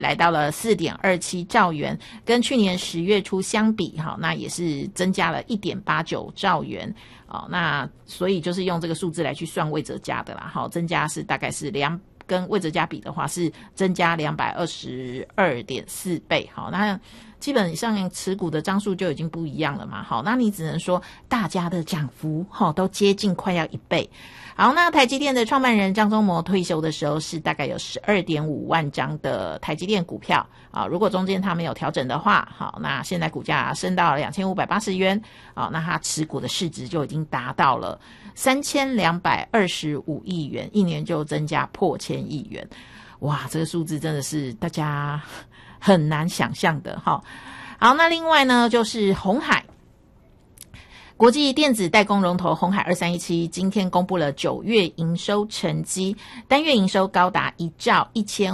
来到了 4.27 兆元，跟去年10月初相比，那也是增加了 1.89 兆元。那所以就是用这个数字来去算魏哲家的啦，增加是大概是跟魏哲家比的话是增加 222.4 倍。那基本上持股的张数就已经不一样了嘛。那你只能说大家的涨幅都接近快要1倍。好，那台积电的创办人张忠谋退休的时候是大概有 12.5 万张的台积电股票如果中间他没有调整的话，好，那现在股价升到了2280元那他持股的市值就已经达到了3225亿元，一年就增加破千亿元。哇，这个数字真的是大家很难想象的。好，那另外呢就是鸿海国际电子代工龙头鸿海2317今天公布了9月营收成绩，单月营收高达1兆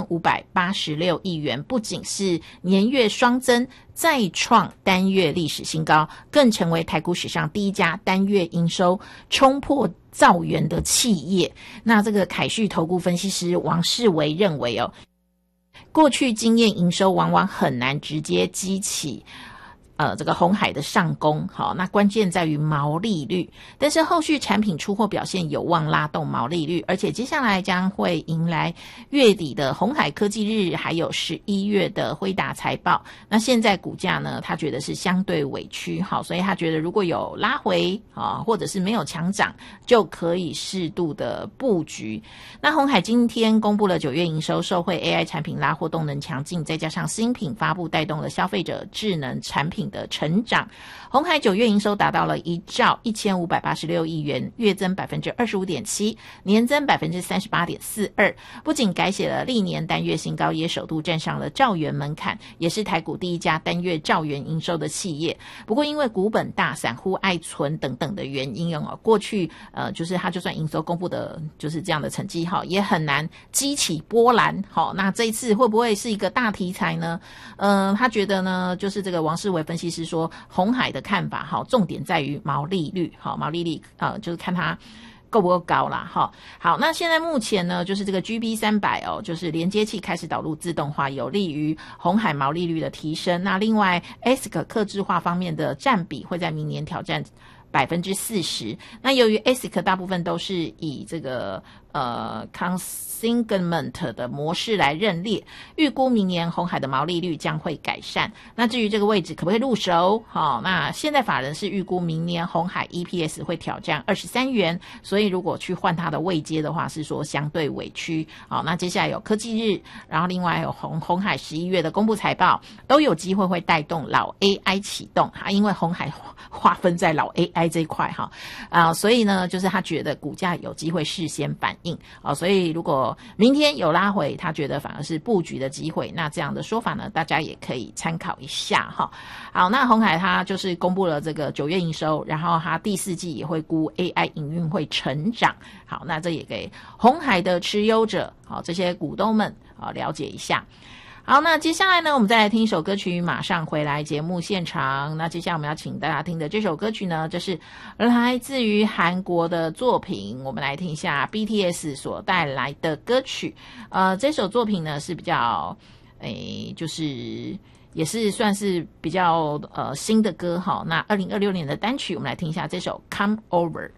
1586亿元，不仅是年月双增，再创单月历史新高，更成为台股史上第一家单月营收冲破兆元的企业。那这个凯旭投顾分析师王世维认为过去经验营收往往很难直接激起这个鸿海的上攻，好，那关键在于毛利率，但是后续产品出货表现有望拉动毛利率，而且接下来将会迎来月底的鸿海科技日，还有11月的辉达财报。那现在股价呢，他觉得是相对委屈，好，所以他觉得如果有拉回或者是没有强涨，就可以适度的布局。那鸿海今天公布了9月营收，受惠 AI 产品拉货动能强劲，再加上新品发布带动了消费者智能产品的成长，鸿海9月营收达到了1兆1586亿元，月增 25.7%， 年增 38.42%， 不仅改写了历年单月新高，也首度站上了兆元门槛，也是台股第一家单月兆元营收的企业。不过因为股本大、散户爱存等等的原因过去就是他就算营收公布的就是这样的成绩也很难激起波澜。那这一次会不会是一个大题材呢？他觉得呢，就是这个王世维分析师说，鸿海的看法重点在于毛利率，毛利率就是看它够不够高啦。好，那现在目前呢，就是这个 GB300就是连接器开始导入自动化，有利于鸿海毛利率的提升。那另外 ASIC 客制化方面的占比会在明年挑战40%。那由于 ASIC 大部分都是以这个consignment 的模式来认列，预估明年鸿海的毛利率将会改善。那至于这个位置可不可以入手？那现在法人是预估明年鸿海 EPS 会挑战23元，所以如果去换它的位阶的话，是说相对委屈。那接下来有科技日，然后另外有鸿海11月的公布财报，都有机会会带动老 AI 启动因为鸿海划分在老 AI 这一块所以呢，就是他觉得股价有机会事先反应所以如果明天有拉回，他觉得反而是布局的机会。那这样的说法呢，大家也可以参考一下好，那鸿海他就是公布了这个9月营收，然后他第4季也会估 AI 营运会成长。好，那这也给鸿海的持有者这些股东们了解一下。好，那接下来呢，我们再来听一首歌曲，马上回来节目现场。那接下来我们要请大家听的这首歌曲呢，这是来自于韩国的作品，我们来听一下 BTS 所带来的歌曲。这首作品呢是比较就是也是算是比较新的歌那2026年的单曲，我们来听一下这首 Come Over。